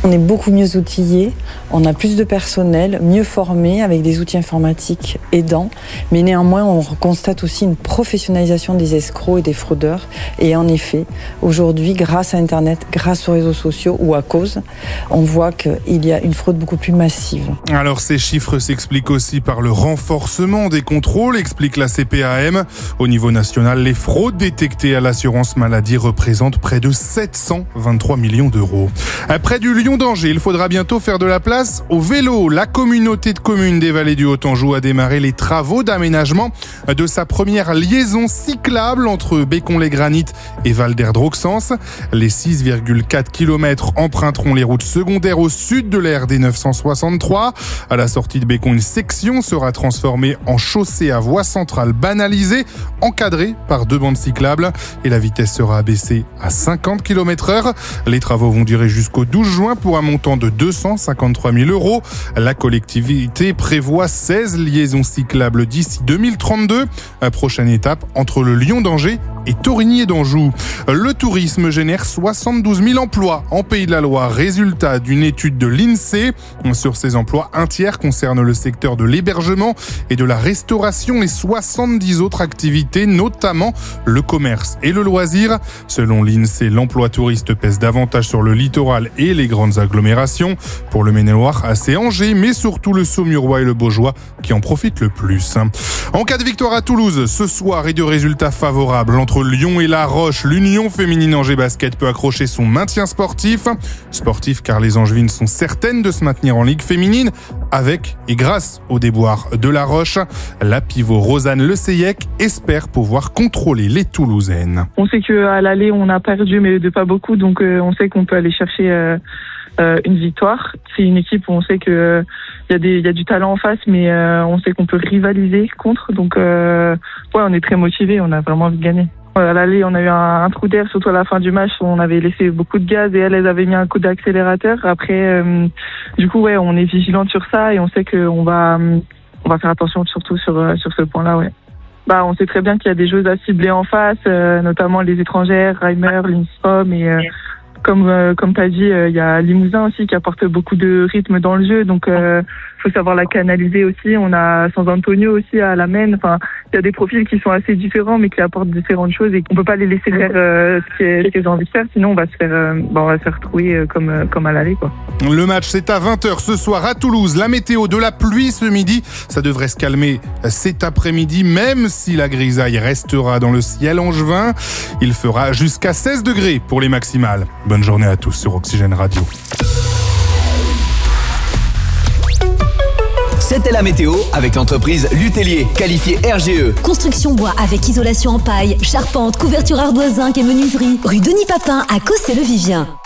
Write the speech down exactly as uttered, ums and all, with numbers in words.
On est beaucoup mieux outillés, on a plus de personnel, mieux formé, avec des outils informatiques aidants. Mais néanmoins, on constate aussi une professionnalisation des escrocs et des fraudeurs. Et en effet, aujourd'hui, grâce à Internet, grâce aux réseaux sociaux ou à cause, on voit qu'il y a une fraude beaucoup plus massive. Alors ces chiffres s'expliquent aussi par le renforcement des contrôles, explique la C P A M. Au niveau national, les fraudes détectées à l'assurance maladie représentent près de sept cent vingt-trois millions d'euros. Près du Lyon d'Angers, il faudra bientôt faire de la place au vélo. La communauté de communes des Vallées du Haut-Anjou a démarré les travaux d'aménagement de sa première liaison cyclable entre Bécon-les-Granites et Val-d'Erdre-Auxence. Les six virgule quatre kilomètres emprunteront les routes secondaires au sud de la R D neuf cent soixante-trois. À la sortie de Bécon, une section sera transformée en chaussée à voie centrale banalisée, encadrée par deux bandes cyclables, et la vitesse sera abaissée à cinquante kilomètres heure. Les travaux vont durer jusqu'au douze juin pour un montant de deux cent cinquante-trois mille euros. La collectivité prévoit seize liaisons cyclables d'ici deux mille trente-deux. Prochaine étape entre le Lyon d'Angers et Torigny et d'Anjou. Le tourisme génère soixante-douze mille emplois en Pays de la Loire. Résultat d'une étude de l'INSEE. Sur ces emplois, un tiers concerne le secteur de l'hébergement et de la restauration et soixante-dix autres activités, notamment le commerce et le loisir. Selon l'INSEE, l'emploi touriste pèse davantage sur le littoral et les grandes agglomérations. Pour le Maine-et-Loire, c'est Angers, mais surtout le Saumurois et le Baugeois qui en profitent le plus. En cas de victoire à Toulouse, ce soir et de résultats favorables entre Lyon et La Roche, l'Union féminine Angers Basket peut accrocher son maintien sportif. Sportif car les Angevines sont certaines de se maintenir en Ligue féminine avec et grâce au déboire de La Roche. La pivot Rosanne Le Seyec espère pouvoir contrôler les Toulousaines. On sait qu'à l'aller, on a perdu, mais de pas beaucoup, donc euh, on sait qu'on peut aller chercher euh, euh, une victoire. C'est une équipe où on sait qu'il euh, y a des, il y a du talent en face, mais euh, on sait qu'on peut rivaliser contre. Donc, euh, ouais, on est très motivés, on a vraiment envie de gagner. À l'aller, on a eu un, un trou d'air, surtout à la fin du match. On avait laissé beaucoup de gaz et elles, elles avaient mis un coup d'accélérateur. Après, euh, du coup, ouais, on est vigilante sur ça et on sait qu'on va, on va faire attention surtout sur sur ce point-là, ouais. Bah, on sait très bien qu'il y a des choses à cibler en face, euh, notamment les étrangères, Reimer, Lindstrom et euh, comme euh, comme t'as dit, il euh, y a Limousin aussi qui apporte beaucoup de rythme dans le jeu, donc euh, faut savoir la canaliser aussi. On a San Antonio aussi à la Maine. Enfin, il y a des profils qui sont assez différents, mais qui apportent différentes choses et qu'on peut pas les laisser faire euh, ce qu'elles ce ont envie de faire, sinon on va se faire, euh, bah, on va se faire trouer euh, comme euh, comme à l'aller, quoi. Le match, c'est à vingt heures ce soir à Toulouse. La météo, de la pluie ce midi. Ça devrait se calmer cet après-midi, même si la grisaille restera dans le ciel angevin. Il fera jusqu'à seize degrés pour les maximales. Bonne journée à tous sur Oxygène Radio. C'était la météo avec l'entreprise Lutellier, qualifiée R G E. Construction bois avec isolation en paille, charpente, couverture ardoise, zinc et menuiserie. Rue Denis Papin à Cossé-le-Vivien.